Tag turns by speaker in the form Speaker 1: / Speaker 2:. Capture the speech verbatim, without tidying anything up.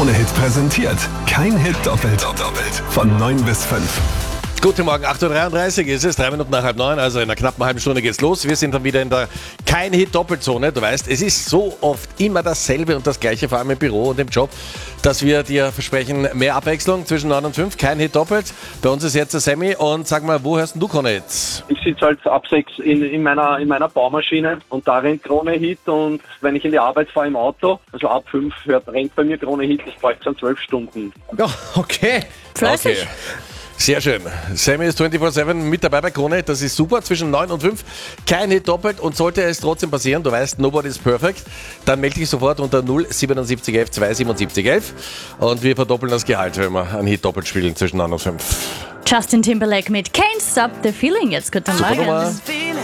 Speaker 1: Krone-Hit präsentiert. Kein Hit doppelt. Doppelt. Von neun bis fünf.
Speaker 2: Guten Morgen, acht Uhr dreiunddreißig ist es, drei Minuten nach halb neun, also in einer knappen halben Stunde geht's los. Wir sind dann wieder in der Kein-Hit-Doppelzone. Du weißt, es ist so oft immer dasselbe und das Gleiche, vor allem im Büro und im Job, dass wir dir versprechen, mehr Abwechslung zwischen neun und fünf. Kein-Hit doppelt. Bei uns ist jetzt der Sammy und sag mal, wo hörst denn du Krone-Hits?
Speaker 3: Ich sitze halt ab sechs in, in, meiner, in meiner Baumaschine und da rennt Krone-Hit, und wenn ich in die Arbeit fahre im Auto, also ab fünf hört, rennt bei mir Krone-Hit, das bräuchte dann zwölf Stunden.
Speaker 2: Ja, okay.
Speaker 4: Fleißig.
Speaker 2: Okay. Sehr schön. Sammy ist vierundzwanzig sieben mit dabei bei Krone. Das ist super. Zwischen neun und fünf. Kein Hit doppelt. Und sollte es trotzdem passieren, du weißt, nobody is perfect, dann melde dich sofort unter null siebenundsiebzig elf zweihundertsiebenundsiebzig elf. Und wir verdoppeln das Gehalt, wenn wir einen Hit doppelt spielen zwischen neun und fünf.
Speaker 4: Justin Timberlake mit Can't Stop the Feeling. Jetzt guten
Speaker 2: Super
Speaker 4: Morgen.
Speaker 2: Nummer.